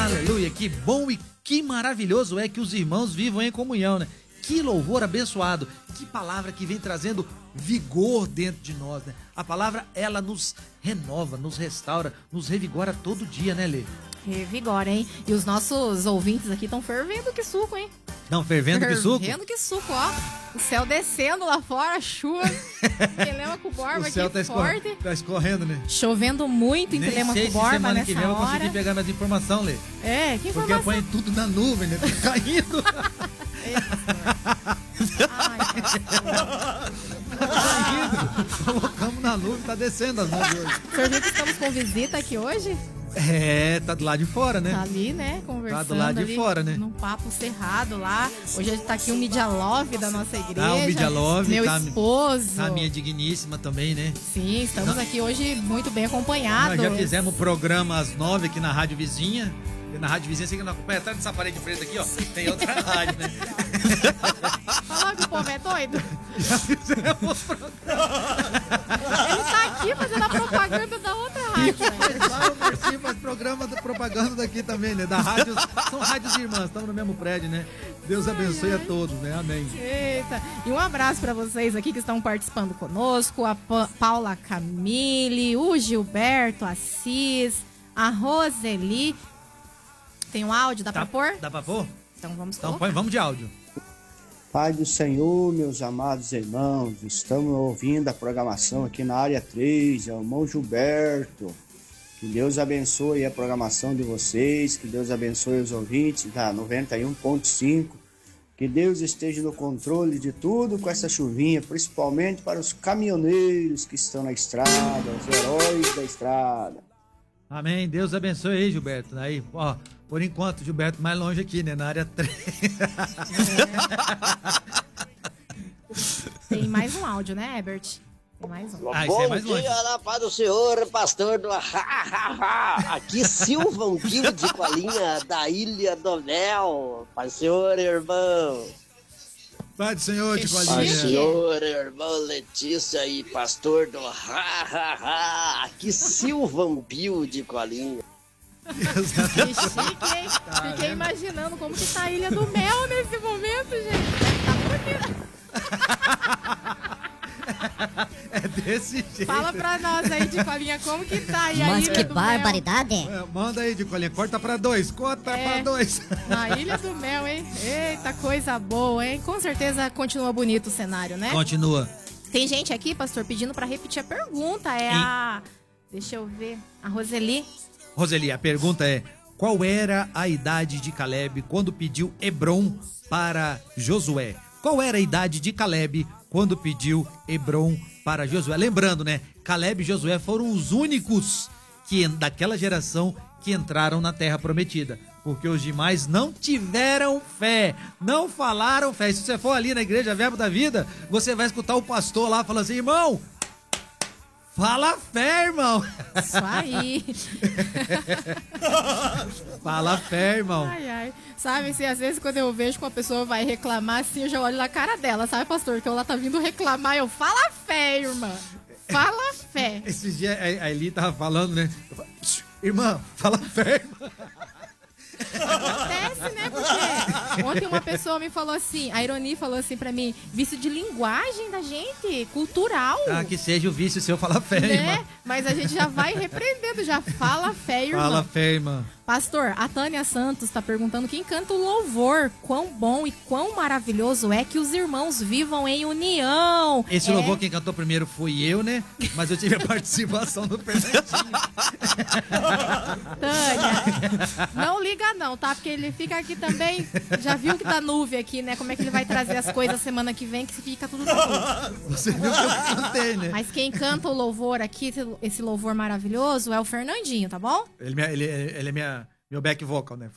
Aleluia, que bom e que maravilhoso é que os irmãos vivam em comunhão, né? Que louvor abençoado, que palavra que vem trazendo vigor dentro de nós, né? A palavra, ela nos renova, nos restaura, nos revigora todo dia, né, Lê? Revigora, hein? E os nossos ouvintes aqui estão fervendo que suco, hein? Não, fervendo que suco? Fervendo que suco, ó. O céu descendo lá fora, chuva, Telemaco Borba céu aqui forte. Tá escorrendo, né? Chovendo muito em Telemaco Borba nessa que vem eu vou conseguir hora. pegar minhas informações, Lê. É, que Porque informação? eu ponho tudo na nuvem, né? Tá caindo. Colocamos na nuvem, tá descendo as nuvens hoje. O senhor viu que estamos com visita aqui hoje? É, tá do lado de fora, né? Tá ali, né? Conversando. Tá do lado de ali, fora, né? Num papo cerrado lá. Hoje a gente tá aqui um Media Love da nossa igreja. Ah, o Media Love. Meu tá, esposo. Tá a minha digníssima também, né? Sim, estamos aqui hoje muito bem acompanhados. Nós já fizemos o programa às 9 aqui na Rádio Vizinha. E na Rádio Vizinha, você que não acompanha, atrás dessa parede preta aqui, ó, tem outra rádio, né? Fala que o povo é doido. Já fizemos o programa. Ele tá aqui fazendo a propaganda da outra rádio. Faz programa de propaganda daqui também, né? Da rádio, são rádios irmãs, estamos no mesmo prédio, né? Deus abençoe a todos, né? Amém. Eita. E um abraço pra vocês aqui que estão participando conosco, a Paula Camille, o Gilberto Assis, a Roseli. Tem um áudio, dá pra pôr? Dá pra pôr? Então vamos Então colocar. põe, vamos de áudio. Pai do Senhor, meus amados irmãos, estamos ouvindo a programação aqui na área 3, é o irmão Gilberto. Que Deus abençoe a programação de vocês, que Deus abençoe os ouvintes da 91.5, que Deus esteja no controle de tudo com essa chuvinha, principalmente para os caminhoneiros que estão na estrada, os heróis da estrada. Amém, Deus abençoe aí, Gilberto. Aí, ó, por enquanto, Gilberto mais longe aqui, né, na área 3. Tem mais um áudio, né, Herbert? Tem mais um. Ah, isso é mais Bom longe. dia, na paz do Senhor, pastor do aqui Silvão Gil de Colinha, da Ilha do Mel. Paz do Senhor, irmão. Pai do Senhor, de Paz do Colinha. Senhor, irmão Letícia e pastor do aqui Silvão Gil de Colinha. Que chique, hein? Fiquei imaginando como que tá a Ilha do Mel nesse momento, gente. Tá bonito. É desse jeito. Fala pra nós aí, de Colinha, como que tá aí a Mas Ilha que do barbaridade! É, manda aí, de Colinha, corta pra 2, corta pra 2. Mel? Na Ilha do Mel, hein? Eita, coisa boa, hein? Com certeza continua bonito o cenário, né? Continua. Tem gente aqui, pastor, pedindo pra repetir a pergunta. É a... Deixa eu ver. A Roseli. Roseli, a pergunta é: qual era a idade de Caleb quando pediu Hebron para Josué? Qual era a idade de Caleb quando pediu Hebron para Josué? Lembrando, né? Caleb e Josué foram os únicos daquela geração que entraram na Terra Prometida. Porque os demais não tiveram fé, não falaram fé. E se você for ali na igreja Verbo da Vida, você vai escutar o pastor lá falando assim: irmão, fala fé, irmão. Isso aí. Fala fé, irmão. Ai, ai. Sabe, assim, às vezes quando eu vejo que uma pessoa vai reclamar, assim, eu já olho na cara dela, sabe, pastor? Que ela tá vindo reclamar, eu, fala fé, irmã. Fala fé. Esses dias a Eli tava falando, né? Irmã, fala fé, irmã. Acontece, né? Porque ontem uma pessoa me falou assim, a Ironi falou assim pra mim, vício de linguagem da gente, cultural. Ah, que seja o vício seu, fala fé, né? irmã. Mas a gente já vai repreendendo, já fala fé, irmã. Fala fé, irmã. Pastor, a Tânia Santos tá perguntando quem canta o louvor. Quão bom e quão maravilhoso é que os irmãos vivam em união. Esse louvor quem cantou primeiro fui eu, né? Mas eu tive a participação do Fernandinho. Tânia, não liga não, tá? Porque ele fica aqui também, já viu que tá nuvem aqui, né? Como é que ele vai trazer as coisas semana que vem, que fica tudo na nuvem. Você viu que eu cantei, né? Mas quem canta o louvor aqui, esse louvor maravilhoso, é o Fernandinho, tá bom? Ele é meu back vocal, né?